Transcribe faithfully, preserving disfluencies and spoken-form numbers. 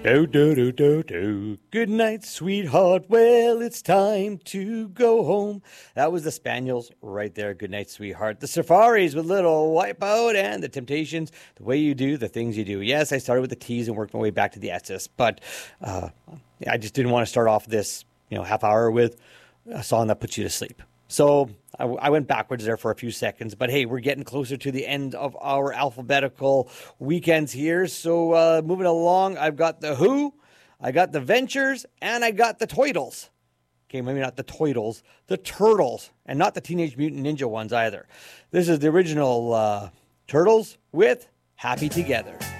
Do, do, do, do, do. Good night, sweetheart. Well, it's time to go home. That was the Spaniels right there. Good night, sweetheart. The Safaris with Little Wipeout and the Temptations. The way you do the things you do. Yes, I started with the T's and worked my way back to the S's, but uh, I just didn't want to start off this, you know, half hour with a song that puts you to sleep. So I, I went backwards there for a few seconds. But hey, we're getting closer to the end of our alphabetical weekends here. So uh, moving along, I've got the Who, I got the Ventures, and I got the Toidles. Okay, maybe not the Toidles, the Turtles, and not the Teenage Mutant Ninja ones either. This is the original uh, Turtles with Happy Together.